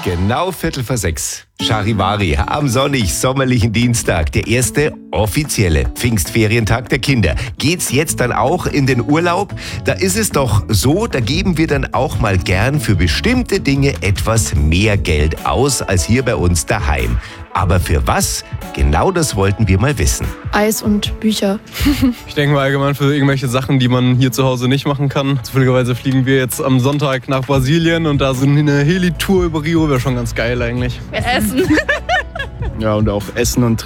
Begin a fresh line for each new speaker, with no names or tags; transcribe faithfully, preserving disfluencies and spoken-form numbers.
Genau Viertel vor sechs. Charivari am sonnig sommerlichen Dienstag, der erste offizielle Pfingstferientag der Kinder. Geht's jetzt dann auch in den Urlaub? Da ist es doch so, da geben wir dann auch mal gern für bestimmte Dinge etwas mehr Geld aus als hier bei uns daheim. Aber für was? Genau das wollten wir mal wissen.
Eis und Bücher.
Ich denke mal allgemein für irgendwelche Sachen, die man hier zu Hause nicht machen kann. Zufälligerweise fliegen wir jetzt am Sonntag nach Brasilien und da so eine Heli-Tour über Rio wäre schon ganz geil eigentlich.
Essen.
Ja, und auch Essen und